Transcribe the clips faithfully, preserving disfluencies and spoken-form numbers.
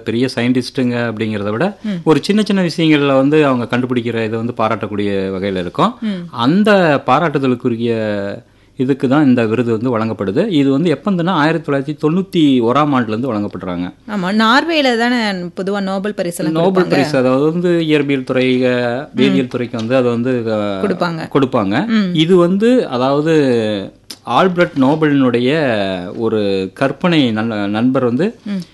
பெரிய சயின்டிஸ்ட்டுங்க அப்படிங்கிறத விட ஒரு சின்ன சின்ன விஷயங்கள்ல வந்து அவங்க கண்டுபிடிக்கிற இதை வந்து பாராட்டக்கூடிய வகையில் இருக்கும். அந்த பாராட்டுதலுக்குரிய இதுக்கு தான் இந்த விருது வந்து வழங்கப்படுது. இது வந்து எப்போதுன்னா ஆயிரத்தி தொள்ளாயிரத்தி தொண்ணூற்றி ஓராம் ஆண்டுலேருந்து வழங்கப்படுறாங்க. ஆமாம், நார்வேல தானே பொதுவாக நோபல் பரிசு நோபல் பரிசு அதாவது வந்து இயற்பியல் துறை வேதியியல் துறைக்கு வந்து அதை வந்து கொடுப்பாங்க கொடுப்பாங்க இது வந்து அதாவது ஆல்பர்ட் நோபலினுடைய ஒரு கற்பனை நண்பர் வந்து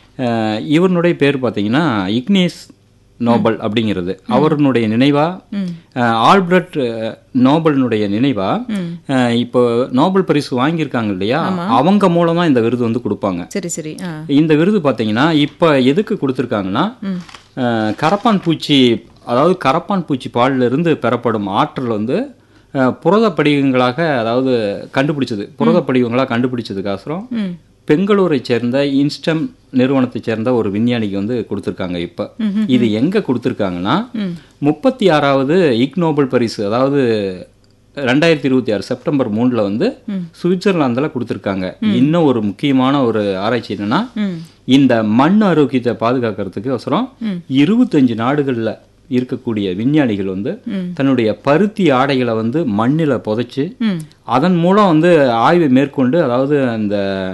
இவருடைய பேர் பார்த்தீங்கன்னா இக்னேஸ் நோபல் அப்படிங்கிறது அவருடைய நினைவா ஆல்பர்ட் நோபலினுடைய நினைவா இப்போ நோபல் பரிசு வாங்கியிருக்காங்க இல்லையா, அவங்க மூலமா இந்த விருது வந்து கொடுப்பாங்க. சரி சரி. இந்த விருது பார்த்தீங்கன்னா இப்போ எதுக்கு கொடுத்துருக்காங்கன்னா கரப்பான் பூச்சி அதாவது கரப்பான் பூச்சி பாலில் இருந்து பெறப்படும் ஆற்றல் வந்து புரத படிவங்களாக அதாவது கண்டுபிடிச்சது புரத படிவங்களாக கண்டுபிடிச்சதுக்கோசரம் பெங்களூரை சேர்ந்த இன்ஸ்டம் நிறுவனத்தை சேர்ந்த ஒரு விஞ்ஞானிக்கு வந்து கொடுத்துருக்காங்க. இப்போ இது எங்க கொடுத்துருக்காங்கன்னா முப்பத்தி ஆறாவது இக் நோபல் பரிசு அதாவது ரெண்டாயிரத்தி இருபத்தி ஆறு செப்டம்பர் மூணுல வந்து சுவிட்சர்லாந்துல கொடுத்துருக்காங்க. இன்னும் ஒரு முக்கியமான ஒரு ஆராய்ச்சி என்னன்னா இந்த மண் ஆரோக்கியத்தை பாதுகாக்கிறதுக்கு அவசரம் இருபத்தஞ்சு நாடுகள்ல இருக்கக்கூடிய விஞ்ஞானிகள் வந்து தன்னுடைய பருத்தி ஆடைகளை வந்து மண்ணில புதைச்சு அதன் மூலம் வந்து ஆய்வை மேற்கொண்டு அதாவது அந்த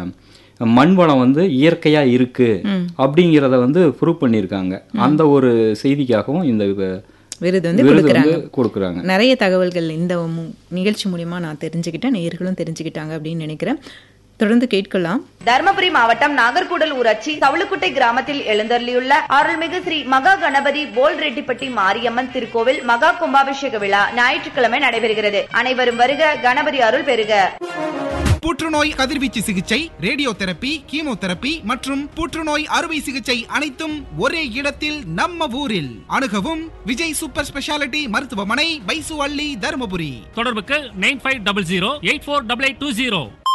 மண் வளம் வந்து இயற்கையா இருக்கு அப்படிங்கிறத வந்து ப்ரூவ் பண்ணியிருக்காங்க. அந்த ஒரு செய்திக்காகவும் இந்த விருது வந்து கொடுக்குறாங்க. நிறைய தகவல்கள் இந்த நிகழ்ச்சி மூலியமா நான் தெரிஞ்சுக்கிட்டேன், நேயர்களும் தெரிஞ்சுக்கிட்டாங்க அப்படின்னு நினைக்கிறேன். தொடர்ந்து கேட்கலாம். தர்மபுரி மாவட்டம் நாகர்கூடல் ஊராட்சி தவளுக்குட்டை கிராமத்தில் எழுந்தருளியுள்ள அருள்மிகு ஸ்ரீ மகா கணபதி போல் ரெட்டிப்பட்டி மாரியம்மன் திருக்கோவில் மகா கும்பாபிஷேக விழா ஞாயிற்றுக்கிழமை நடைபெறுகிறது. அனைவரும் வருக, கணபதி அருள் பெறுக. புற்றுநோய் கதிர்வீச்சு சிகிச்சை, ரேடியோ தெரப்பி, கீமோதெரப்பி மற்றும் புற்றுநோய் அறுவை சிகிச்சை அனைத்தும் ஒரே இடத்தில் நம்ம ஊரில். அணுகவும் விஜய் சூப்பர் ஸ்பெஷாலிட்டி மருத்துவமனை, பைசு அள்ளி, தர்மபுரி. தொடர்புக்கு nine five double zero eight four double eight two zero.